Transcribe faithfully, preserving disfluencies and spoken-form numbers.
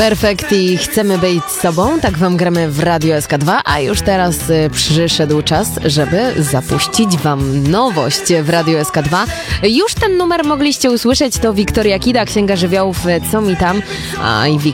Perfekt i chcemy być sobą, tak wam gramy w Radio S K dwa, a już teraz y, przyszedł czas, żeby zapuścić wam nowość w Radio S K dwa. Już ten numer mogliście usłyszeć, to Wiktoria Kida, Księga Żywiołów, Co mi tam, a i